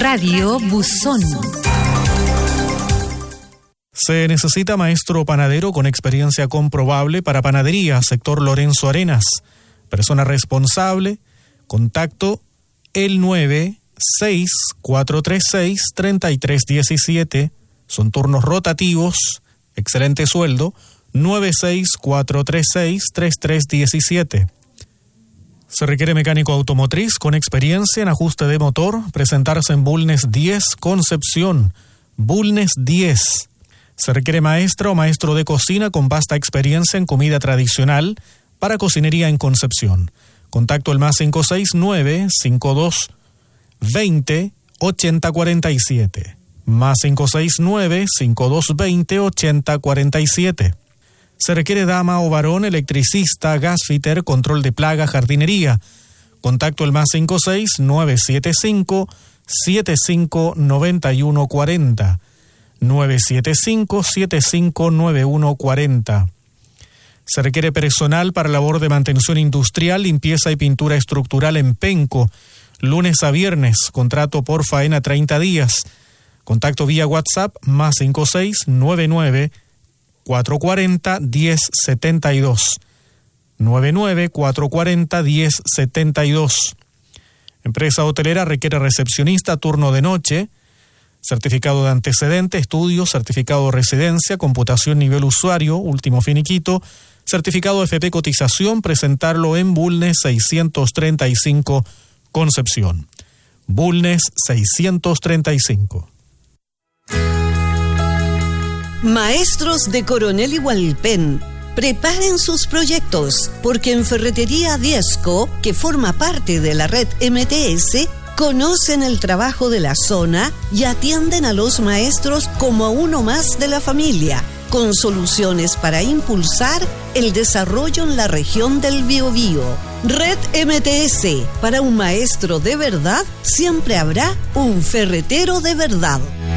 Radio Buzón. Se necesita maestro panadero con experiencia comprobable para panadería, sector Lorenzo Arenas. Persona responsable, contacto el 96436-3317. Son turnos rotativos, excelente sueldo, 96436-3317. Se requiere mecánico automotriz con experiencia en ajuste de motor, presentarse en Bulnes 10, Concepción. Bulnes 10. Se requiere maestra o maestro de cocina con vasta experiencia en comida tradicional para cocinería en Concepción. Contacto el +569-5220-8047. +569-5220-8047. Se requiere dama o varón, electricista, gasfitter, control de plaga, jardinería. Contacto el +569-75-75-9140. 975-759140. Se requiere personal para labor de mantención industrial, limpieza y pintura estructural en Penco, lunes a viernes, contrato por faena 30 días. Contacto vía WhatsApp +56-99-440-1072. 99-440-1072. Empresa hotelera requiere recepcionista, turno de noche, certificado de antecedente, estudio, certificado de residencia, computación nivel usuario, último finiquito, certificado de FP cotización, presentarlo en Bulnes 635, Concepción. Bulnes 635. Maestros de Coronel y Hualpén, preparen sus proyectos, porque en Ferretería Diezco, que forma parte de la red MTS, conocen el trabajo de la zona y atienden a los maestros como a uno más de la familia, con soluciones para impulsar el desarrollo en la región del Biobío. Red MTS, para un maestro de verdad, siempre habrá un ferretero de verdad.